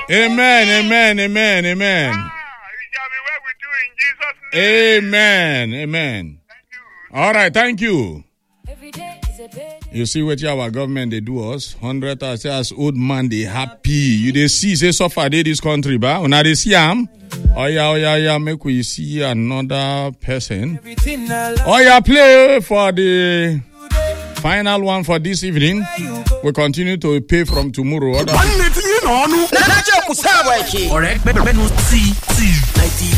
Amen, amen, amen, amen. It shall be well with you in Jesus' name. Amen, amen. Thank you. All right, thank you. Every day is a bed. You see what our government they do us? 100 as old man they happy. You they see say suffer they this country, ba? Una they see am? Oh yeah, make we see another person. Oh yeah, play for the final one for this evening. We continue to pay from tomorrow. Correct, Benu T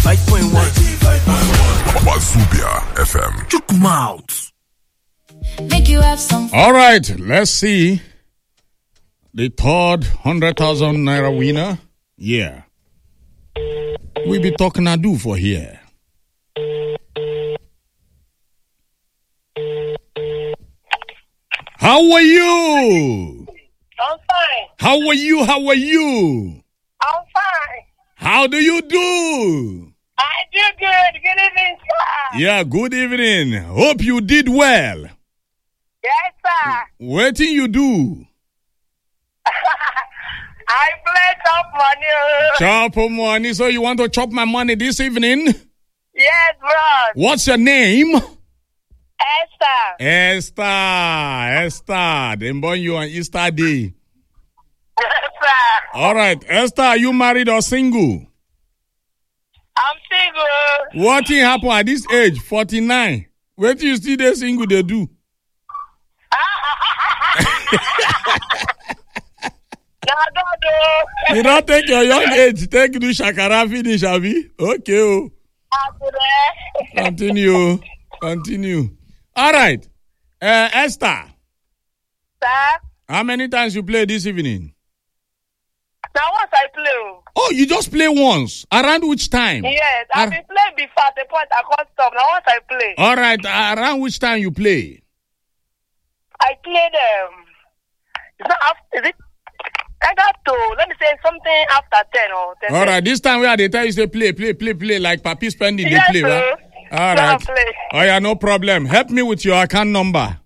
95.1 Wazubia FM. Check them out. Make you have some fun. All right, let's see the third 100,000 naira winner. Yeah. We be talking ado for here. How are you? I'm fine. How are you? How are you? I'm fine. How do you do? I do good. Good evening, sir. Yeah, good evening. Hope you did well. Yes, sir. Waiting you do? I play top money. Chop money. So you want to chop my money this evening? Yes, bro. What's your name? Esther. Esther. They born you on Easter Day. Yes, sir. All right. Esther, are you married or single? I'm single. What thing happen at this age, 49? Wait till you see they single they do. You don't take your young age, take do shakara finish, Abi. Okay. Oh. Continue. All right. Esther. Sir? How many times you play this evening? Now once I play. Oh, you just play once. Around which time? Yes, I've been playing before at the point I can't stop. Now once I play. All right. Around which time you play? I played is it? I got to, let me say something after 10 or 10. All right, this time where they tell you say play, like Papi spending, yes, they play, right? All right. Play. Oh yeah, no problem. Help me with your account number.